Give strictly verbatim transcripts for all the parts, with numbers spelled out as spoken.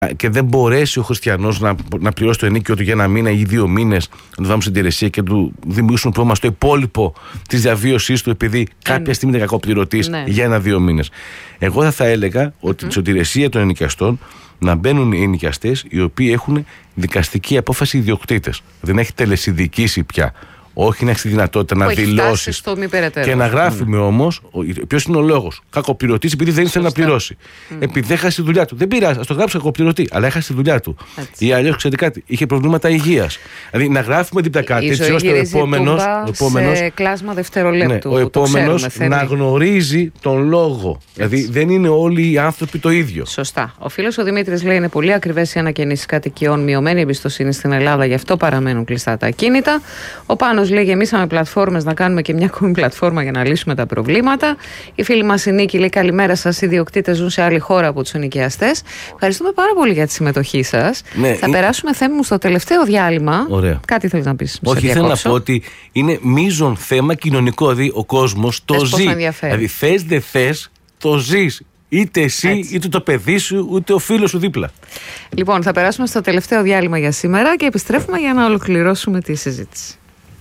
και δεν μπορέσει ο χριστιανός να, να πληρώσει το ενοίκιο του για ένα μήνα ή δύο μήνες, να του βάλουμε στην υπηρεσία και του δημιουργήσουν πρόβλημα στο υπόλοιπο της διαβίωσής του, επειδή κάποια στιγμή είναι κακοπληρωτής ναι. για ένα-δύο μήνες. Εγώ θα, θα έλεγα ότι mm. στην υπηρεσία των ενοικιαστών να μπαίνουν οι ενοικιαστές οι οποίοι έχουν δικαστική απόφαση ιδιοκτήτες. Δεν έχει τελεσυνδικήσει πια. Όχι να έχει τη δυνατότητα να δηλώσει και να γράφουμε mm. όμως ποιος είναι ο λόγος. Κακοπληρωτής επειδή δεν ήθελε να πληρώσει. Mm. Επειδή έχασε τη δουλειά του. Δεν πειράζει, ας το γράψει κακοπληρωτή, αλλά έχασε τη δουλειά του. Έτσι. Ή αλλιώς ξέρετε κάτι, είχε προβλήματα υγείας. Δηλαδή να γράφουμε δίπλα κάτι έτσι ώστε ο επόμενος. Σε κλάσμα δευτερολέπτου. Ναι, ο επόμενος να γνωρίζει τον λόγο. Έτσι. Δηλαδή δεν είναι όλοι οι άνθρωποι το ίδιο. Σωστά. Ο φίλος ο Δημήτρης λέει: είναι πολύ ακριβές οι ανακαινήσεις κατοικιών, μειωμένη εμπιστοσύνη στην Ελλάδα, γι' αυτό παραμένουν κλειστά τα ακίνητα. Ο Πάνος λέει: γεμίσαμε πλατφόρμες, να κάνουμε και μια ακόμη πλατφόρμα για να λύσουμε τα προβλήματα. Η φίλη μας η Νίκη λέει: καλημέρα σας. Οι ιδιοκτήτες ζουν σε άλλη χώρα από τους ενοικιαστές. Ευχαριστούμε πάρα πολύ για τη συμμετοχή σας. Ναι, θα είναι... περάσουμε, Θέμη μου, στο τελευταίο διάλειμμα. Ωραία. Κάτι θέλεις να πεις? Όχι, θέλω να πω ότι είναι μείζον θέμα κοινωνικό. Δηλαδή ο κόσμος το ζει. Δηλαδή θες δεν θες, το ζεις. Είτε εσύ, έτσι. Είτε το παιδί σου, είτε ο φίλος σου δίπλα. Λοιπόν, θα περάσουμε στο τελευταίο διάλειμμα για σήμερα και επιστρέφουμε για να ολοκληρώσουμε τη συζήτηση.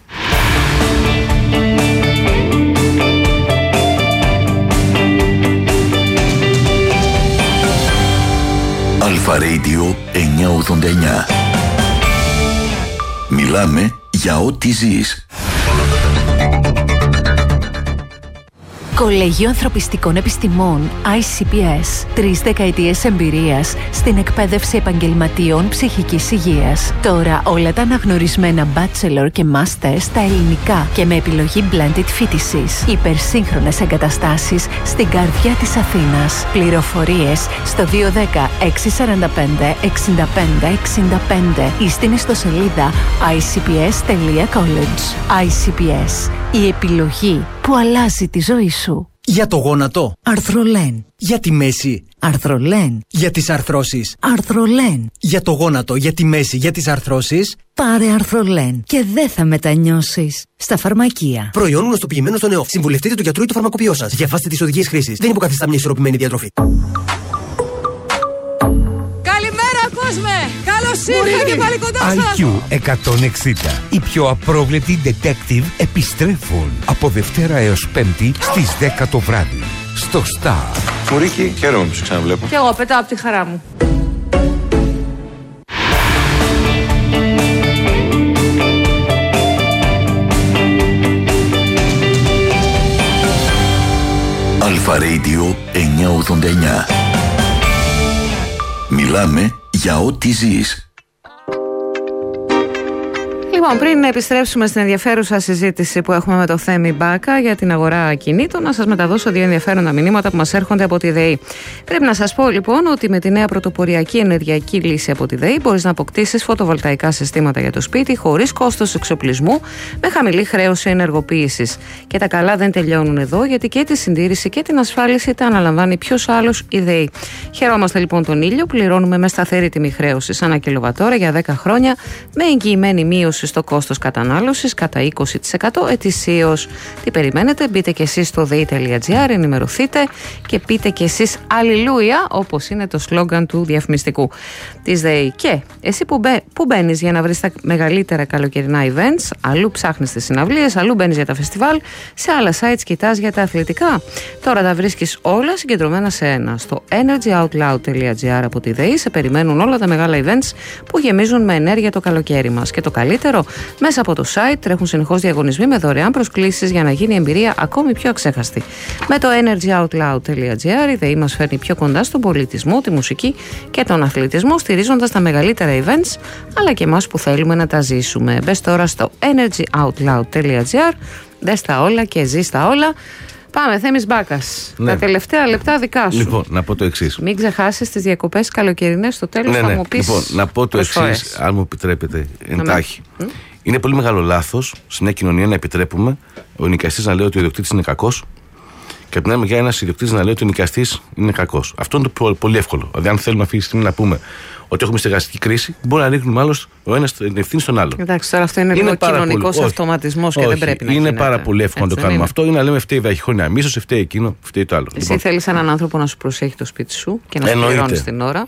Αλφα Radio εννιακόσια ογδόντα εννιά. Μιλάμε για ό,τι ζεις. Κολέγιο Ανθρωπιστικών Επιστημών άι σι πι ες. Τρεις δεκαετίες εμπειρίας στην εκπαίδευση επαγγελματιών ψυχικής υγείας. Τώρα όλα τα αναγνωρισμένα bachelor και master στα ελληνικά και με επιλογή blended φοιτησής. Υπερσύγχρονες εγκαταστάσεις στην καρδιά της Αθήνας. Πληροφορίες στο δύο ένα μηδέν έξι τέσσερα πέντε έξι πέντε έξι πέντε ή στην ιστοσελίδα άι σι πι ες τελεία college. άι σι πι ες. Η επιλογή που αλλάζει τη ζωή σου. Για το γόνατο, Αρθρολέν. Για τη μέση, Αρθρολέν. Για τις αρθρώσεις, Αρθρολέν. Για το γόνατο, για τη μέση, για τις αρθρώσεις, πάρε Αρθρολέν και δεν θα μετανιώσεις. Στα φαρμακεία. Προϊόν γνωστοποιημένο στον ΕΟΦ. Συμβουλευτείτε του γιατρού ή του φαρμακοποιό σας. Διαβάστε τις οδηγίες χρήσης. Δεν υποκαθιστά μια ισορροπημένη διατροφή. Καλώς ήρθατε και πάλι κοντά σας. άι κιου εκατόν εξήντα. Οι πιο απρόβλεπτοι detective επιστρέφουν από Δευτέρα έως Πέμπτη στις δέκα το βράδυ. Στο Star. Μουρίκη, χαίρομαι που σε ξαναβλέπω. Κι εγώ πετάω από τη χαρά μου. Αλφα Radio εννιακόσια ογδόντα εννιά. Μιλάμε για ό,τι ζεις. Λοιπόν, πριν επιστρέψουμε στην ενδιαφέρουσα συζήτηση που έχουμε με το Θέμη Μπάκα για την αγορά ακινήτων, να σας μεταδώσω δύο ενδιαφέροντα μηνύματα που μας έρχονται από τη ΔΕΗ. Πρέπει να σας πω λοιπόν ότι με τη νέα πρωτοποριακή ενεργειακή λύση από τη ΔΕΗ μπορείς να αποκτήσεις φωτοβολταϊκά συστήματα για το σπίτι χωρίς κόστος εξοπλισμού, με χαμηλή χρέωση ενεργοποίησης. Και τα καλά δεν τελειώνουν εδώ, γιατί και τη συντήρηση και την ασφάλιση τα αναλαμβάνει ποιος άλλος? η ΔΕΗ. Χαιρόμαστε λοιπόν τον ήλιο, πληρώνουμε με σταθερή τιμή χρέωσης ανά κιλοβατόρα για δέκα χρόνια, με εγγυημένη μείωση στο κόστος κατανάλωσης κατά είκοσι τοις εκατό ετησίως. Τι περιμένετε? Μπείτε και εσείς στο δέι τελεία τζι άρ, ενημερωθείτε και πείτε και εσείς αλληλούια, όπως είναι το σλόγγαν του διαφημιστικού της ΔΕΗ. Και εσύ που, μπαι, που μπαίνεις για να βρεις τα μεγαλύτερα καλοκαιρινά events, αλλού ψάχνεις τις συναυλίες, αλλού μπαίνεις για τα φεστιβάλ, σε άλλα sites κοιτάς για τα αθλητικά. Τώρα τα βρίσκεις όλα συγκεντρωμένα σε ένα. Στο energy out loud τελεία τζι άρ από τη ΔΕΗ σε περιμένουν όλα τα μεγάλα events που γεμίζουν με ενέργεια το καλοκαίρι μας. Και το καλύτερο, μέσα από το site τρέχουν συνεχώς διαγωνισμοί με δωρεάν προσκλήσεις για να γίνει η εμπειρία ακόμη πιο αξέχαστη. Με το energy out loud τελεία τζι άρ η ΔΕΗ μας φέρνει πιο κοντά στον πολιτισμό, τη μουσική και τον αθλητισμό, στηρίζοντας τα μεγαλύτερα events, αλλά και εμάς που θέλουμε να τα ζήσουμε. Μπες τώρα στο energy out loud τελεία τζι άρ, δες τα όλα και ζεις τα όλα. Πάμε, Θέμης Μπάκας. Ναι. Τα τελευταία λεπτά δικά σου. Λοιπόν, να πω το εξής. Μην ξεχάσεις τις διακοπές καλοκαιρινές στο τέλος. Ναι, θα ναι. μου πεις. Λοιπόν, να πω το εξής, αν μου επιτρέπετε, εντάχει. Mm? Είναι πολύ μεγάλο λάθος σε μια κοινωνία να επιτρέπουμε ο νοικιαστής να λέει ότι ο ιδιοκτήτης είναι κακός και από την άλλη μεριά ένας ιδιοκτήτης να λέει ότι ο νοικιαστής είναι κακός. Αυτό είναι το πολύ εύκολο. Δηλαδή, αν θέλουμε αυτή τη στιγμή να πούμε ότι έχουμε στεγαστική κρίση, μπορεί να ρίχνουμε άλλος ο ένας την ευθύνη στον άλλον. Εντάξει, τώρα αυτό είναι, είναι λίγο κοινωνικός αυτοματισμός και όχι, δεν πρέπει να είναι γίνεται. πάρα πολύ εύκολο να το κάνουμε είναι. Αυτό. Είναι να λέμε φταίει η βραχυχρόνια μίσος, φταίει εκείνο, φταίει το άλλο. Εσύ λοιπόν, θέλεις έναν άνθρωπο να σου προσέχει το σπίτι σου και να σου πληρώνει την ώρα.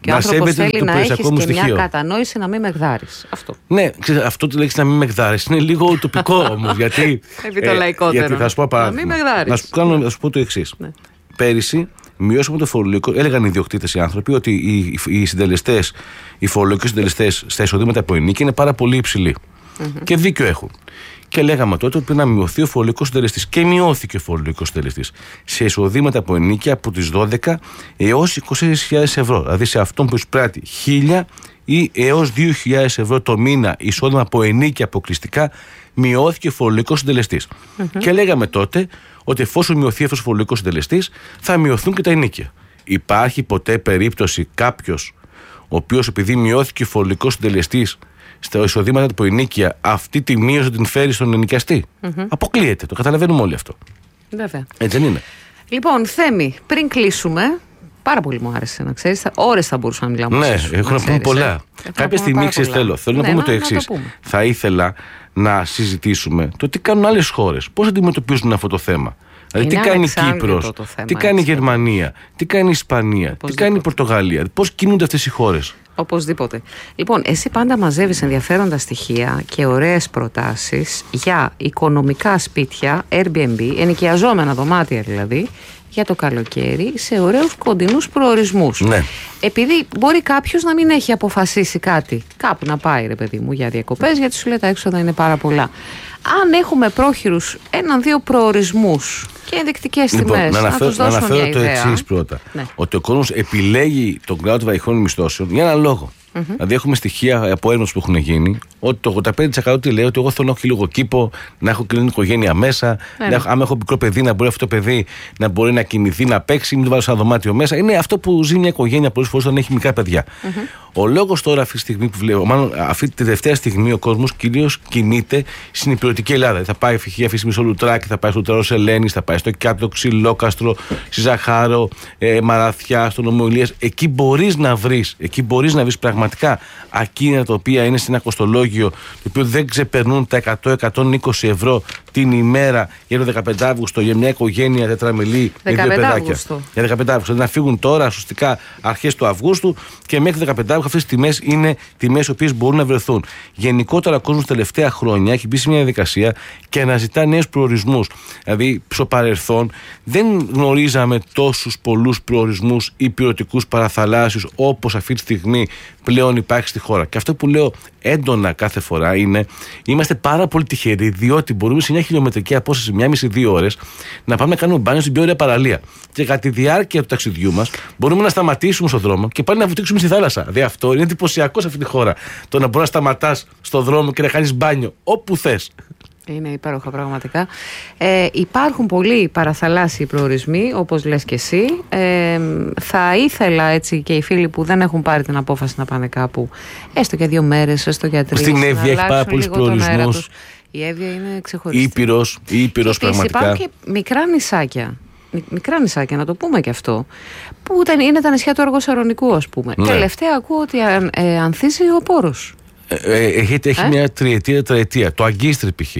Και ο άνθρωπος θέλει να έχεις και στοιχείο. Μια κατανόηση να μην με γδάρεις. Αυτό. Ναι, ξέρεις, αυτό τη λέξη να μην με γδάρεις είναι λίγο ουτοπικό όμως. γιατί. Επί το λαϊκότερο. Γιατί θα σου πω παράδειγμα. Να σου, κάνω, να σου πω το εξής. Ναι. Πέρυσι μειώσαμε το φορολογικό. Έλεγαν οι ιδιοκτήτες οι άνθρωποι ότι οι, οι συντελεστές, οι φορολογικοί συντελεστές στα εισοδήματα από ενίκη είναι πάρα πολύ υψηλοί. Mm-hmm. Και δίκιο έχουν. Και λέγαμε τότε ότι πρέπει να μειωθεί ο φορολογικός συντελεστής. Και μειώθηκε ο φορολογικός συντελεστής σε εισοδήματα από ενίκεια από τις δώδεκα έως είκοσι χιλιάδες ευρώ. Δηλαδή σε αυτόν που εισπράττει χίλια ή έως δύο χιλιάδες ευρώ το μήνα εισόδημα από ενίκεια αποκλειστικά, μειώθηκε ο φορολογικός συντελεστής. Mm-hmm. Και λέγαμε τότε ότι εφόσον μειωθεί αυτός ο φορολογικός συντελεστής, θα μειωθούν και τα ενίκεια. Υπάρχει ποτέ περίπτωση κάποιος ο οποίος επειδή μειώθηκε ο φορολογικός συντελεστής στα εισοδήματα από ενίκεια, αυτή τη μείωση την φέρει στον ενοικιαστή? Mm-hmm. Αποκλείεται. Το καταλαβαίνουμε όλοι αυτό. Βέβαια. Έτσι δεν είναι? Λοιπόν, Θέμη, πριν κλείσουμε. Πάρα πολύ μου άρεσε να ξέρεις. Ώρες θα μπορούσα να μιλάμε. Ναι, έχω να πούμε πολλά. Ε. Κάποια στιγμή ξέρεις θέλω. Θέλω ναι, να πούμε να, το εξής. Θα ήθελα να συζητήσουμε το τι κάνουν άλλες χώρες. Πώς αντιμετωπίζουν αυτό το θέμα. Δηλαδή, τι κάνει η Κύπρος, θέμα, τι κάνει η Γερμανία, τι κάνει η Ισπανία, τι κάνει η Πορτογαλία, πώς κινούνται αυτές οι χώρες. Οπωσδήποτε. Λοιπόν, εσύ πάντα μαζεύεις ενδιαφέροντα στοιχεία και ωραίες προτάσεις για οικονομικά σπίτια, Airbnb, ενοικιαζόμενα δωμάτια δηλαδή, για το καλοκαίρι σε ωραίους κοντινούς προορισμούς. Ναι. Επειδή μπορεί κάποιος να μην έχει αποφασίσει κάτι, κάπου να πάει ρε παιδί μου για διακοπές, γιατί σου λέει τα έξοδα είναι πάρα πολλά. Αν έχουμε πρόχειρους έναν-δύο προορισμούς και ενδεικτικές λοιπόν, τιμές, να, να, αναφέρω, τους δώσουμε να αναφέρω μια το ιδέα. εξής πρώτα. Ναι. Ότι ο κόσμος επιλέγει τον κλάδο των βαϊχών μισθώσεων για έναν λόγο. Mm-hmm. Δηλαδή, έχουμε στοιχεία από έρευνες που έχουν γίνει ότι το ογδόντα πέντε τοις εκατό τι λέει, ότι εγώ θέλω να έχω και λίγο κήπο, να έχω και την οικογένεια μέσα. Mm-hmm. Να έχω, άμα έχω μικρό παιδί, να μπορεί αυτό το παιδί να μπορεί να κινηθεί, να παίξει, μην το βάλω σε ένα δωμάτιο μέσα. Είναι αυτό που ζει μια οικογένεια πολλές φορές όταν έχει μικρά παιδιά. Mm-hmm. Ο λόγος τώρα αυτή τη στιγμή που βλέπω, μάλλον αυτή τη τελευταία στιγμή ο κόσμος κυρίως κινείται στην υπηρετική Ελλάδα. Θα πάει φυσικά αυτή τη στιγμή στο Λουτράκι, θα πάει στο Τερός Ελένης, θα πάει στο Κιάτο, Ξυλόκαστρο, στη Ζαχάρο, ε, Μαραθιά, στον Νομό Ηλίας. Εκεί μπορείς να βρεις, εκεί μπορείς να βρεις πραγματικά ακίνητα τα οποία είναι στην ακοστολόγιο, το οποίο δεν ξεπερνούν τα εκατό με εκατόν είκοσι ευρώ την ημέρα για το δεκαπέντε Αυγούστου για μια οικογένεια τετραμελή με δύο παιδάκια. Για δεκαπέντε Αυγούστου. Δηλαδή να φύγουν τώρα, σωστικά αρχές του Αυγούστου και μέχρι δεκαπέντε Αυγούστου αυτές τις τιμές είναι τιμές οι οποίες μπορούν να βρεθούν. Γενικότερα ο κόσμος τα τελευταία χρόνια έχει μπει σε μια διαδικασία και αναζητά νέους προορισμούς. Δηλαδή, στο παρελθόν δεν γνωρίζαμε τόσους πολλούς προορισμούς υπηρετικούς παραθαλάσσιους όπως αυτή τη στιγμή πλέον υπάρχει στη χώρα. Και αυτό που λέω έντονα κάθε φορά είναι είμαστε πάρα πολύ τυχεροί, διότι μπορούμε σε μια χιλιομετρική απόσταση, μια μισή δύο ώρες, να πάμε να κάνουμε μπάνιο στην πιο ωραία παραλία. Και κατά τη διάρκεια του ταξιδιού μας μπορούμε να σταματήσουμε στον δρόμο και πάλι να βουτήξουμε στη θάλασσα. Δηλαδή αυτό είναι εντυπωσιακό σε αυτή τη χώρα. Το να μπορείς να σταματάς στον δρόμο και να κάνεις μπάνιο όπου θες. Είναι υπέροχα πραγματικά. Ε, υπάρχουν πολλοί παραθαλάσσιοι προορισμοί, όπως λες και εσύ. Ε, θα ήθελα έτσι και οι φίλοι που δεν έχουν πάρει την απόφαση να πάνε κάπου, έστω για δύο μέρες, έστω για τρεις. Στην Εύβοια έχει πάρα πολλούς προορισμούς. Η Εύβοια είναι ξεχωριστή. Ήπειρος, Ήπειρος πραγματικά. Υπάρχουν και μικρά νησάκια. Μικρά νησάκια, να το πούμε και αυτό, που είναι τα νησιά του Αργοσαρονικού, ας πούμε. Ναι. Τελευταία ακούω ότι αν, ε, ανθίζει ο Πόρος. Ε, έχει έχει ε? μια τριετία, τετραετία. Το Αγκίστρι π.χ.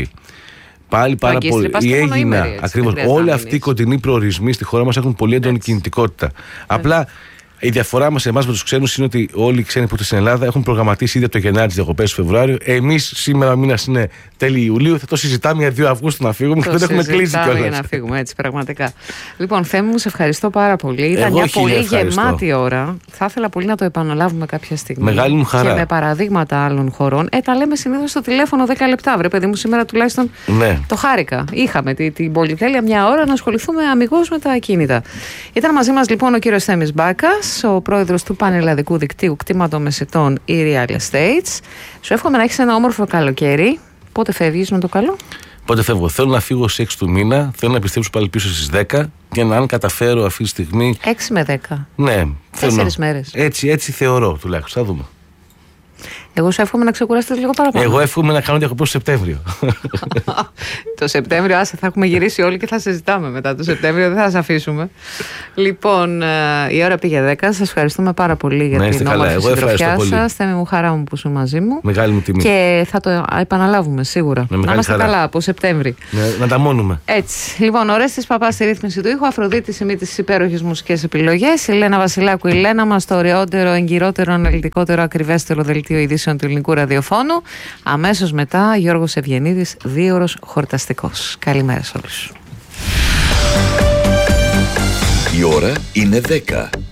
Πάλι πάρα πολύ. Η Αίγινα, ακριβώς. Όλοι αυτοί οι κοντινοί προορισμοί στη χώρα μας έχουν πολύ έντονη κινητικότητα. Έτσι. Απλά η διαφορά μας εμάς με τους ξένους είναι ότι όλοι οι ξένοι που είναι στην Ελλάδα έχουν προγραμματίσει ήδη το Γενάρη τις διακοπές του Φεβρουάριο. Εμείς σήμερα ο μήνας είναι τέλη Ιουλίου, θα το συζητάμε για δύο Αυγούστου να φύγουμε και δεν έχουμε κλείσει κιόλας. Για να φύγουμε, έτσι πραγματικά. Λοιπόν, Θέμη μου, σε ευχαριστώ πάρα πολύ. Ήταν Εγώ μια πολύ ευχαριστώ. γεμάτη ώρα. Θα ήθελα πολύ να το επαναλάβουμε κάποια στιγμή. Μεγάλη μου χαρά. Και με παραδείγματα άλλων χωρών. Ε, τα λέμε συνήθως στο τηλέφωνο δέκα λεπτά. Βρε, παιδί μου, σήμερα τουλάχιστον ναι. το χάρηκα. Είχαμε την, την πολυτέλεια μια ώρα να ασχοληθούμε αμιγώς με τα ακίνητα. Ήταν μαζί μας λοιπόν ο κύριος Θέμης Μπάκας, ο πρόεδρος του Πανελλαδικού Δικτύου Κτήματομεσητών e-Real Estates. Σου εύχομαι να έχεις ένα όμορφο καλοκαίρι. Πότε φεύγεις με το καλό? Πότε φεύγω? Θέλω να φύγω στις έξι του μήνα, θέλω να επιστρέψω πάλι πίσω στις δέκα και να αν καταφέρω αυτή τη στιγμή. έξι με δέκα. Ναι, Τέσσερις μέρες. Έτσι, έτσι θεωρώ τουλάχιστον. Θα δούμε. Εγώ σου εύχομαι να ξεκουραστείς λίγο παραπάνω. Εγώ εύχομαι να κάνω διακοπές το Σεπτέμβριο. Το Σεπτέμβριο, άσε, θα έχουμε γυρίσει όλοι και θα συζητάμε μετά. Το Σεπτέμβριο δεν θα σας αφήσουμε. Λοιπόν, η ώρα πήγε δέκα. Σας ευχαριστούμε πάρα πολύ για να την όμορφη συντροφιά σας. Θέμη μου, χαρά μου που είσαι μαζί μου. Μεγάλη μου τιμή. Και θα το επαναλάβουμε σίγουρα. Να είμαστε χαρά. Καλά από Σεπτέμβρη. Να, να τα μόνουμε. Έτσι. Λοιπόν, Ορέστης Παπάς στη ρύθμιση του ήχου, Αφροδίτη Σιμίτης στις υπέροχες μουσικές επιλογές, η Λένα Βασιλάκου, η Λένα μας, το ωραιότερο, εγκυρότερο, αναλυτικότερο, ακριβέστερο δελτίο ειδήσεων του ελληνικού ραδιοφώνου. Αμέσως μετά, Γιώργος Ευγενίδης, δίωρος χορταστικός. Καλημέρα σε όλους. Η ώρα είναι δέκα.